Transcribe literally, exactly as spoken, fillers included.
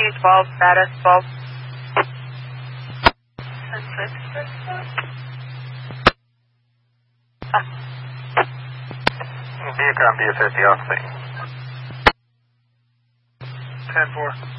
Continue twelve, status twelve. Viacom B fifty off scene. ten four.